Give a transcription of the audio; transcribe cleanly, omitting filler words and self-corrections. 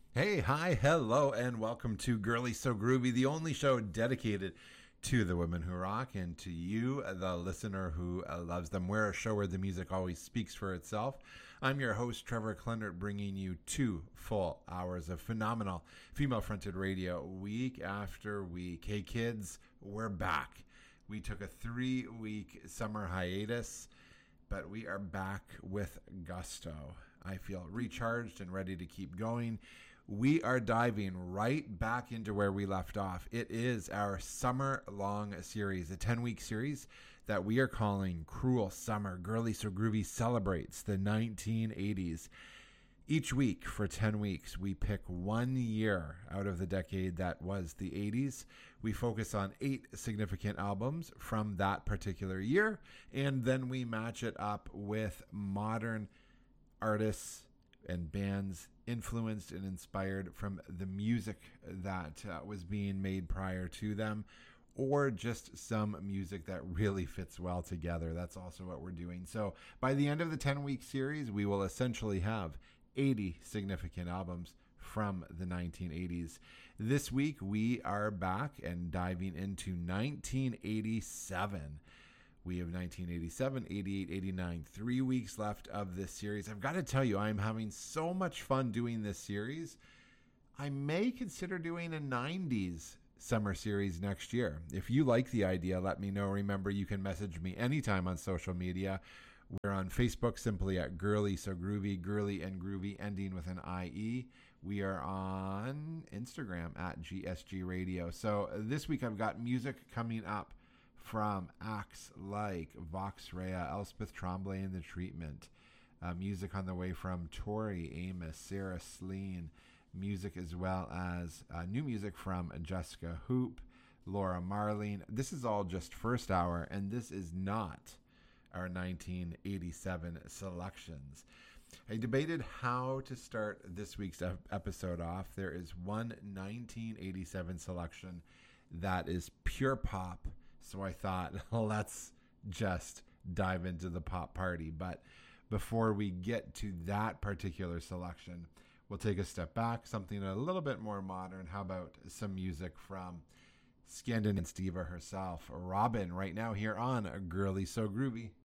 Hey, hi, hello, and welcome to Girly So Groovy, the only show dedicated to the women who rock and to you, the listener who loves them. We're a show where the music always speaks for itself. I'm your host, Trevor Clendert, bringing you 2 full hours of phenomenal female-fronted radio week after week. Hey, kids, we're back. We took a 3-week summer hiatus, but we are back with gusto. I feel recharged and ready to keep going. We are diving right back into where we left off. It is our summer-long series, a 10-week series that we are calling Cruel Summer. Girly So Groovy celebrates the 1980s. Each week for 10 weeks, we pick 1 year out of the decade that was the 80s. We focus on 8 significant albums from that particular year, and then we match it up with modern artists and bands influenced and inspired from the music that was being made prior to them, or just some music that really fits well together. That's also what we're doing. So by the end of the 10-week series, we will essentially have 80 significant albums from the 1980s. This week, we are back and diving into 1987. We have 1987, 88, 89, 3 weeks left of this series. I've got to tell you, I'm having so much fun doing this series. I may consider doing a 90s summer series next year. If you like the idea, let me know. Remember, you can message me anytime on social media. We're on Facebook simply at Girly So Groovy, Girly and Groovy ending with an IE. We are on Instagram at GSG Radio. So this week I've got music coming up from acts like Vox Rea, Elspeth Tremblay and the Treatment. Music on the way from Tori Amos, Sarah Sleen. Music as well as new music from Jessica Hoop, Laura Marling. This is all just first hour, and this is not our 1987 selections. I debated how to start this week's episode off. There is one 1987 selection that is pure pop, so I thought, let's just dive into the pop party. But before we get to that particular selection, we'll take a step back, something a little bit more modern. How about some music from Scandinavian Stiva herself, Robin, right now here on Girly So Groovy.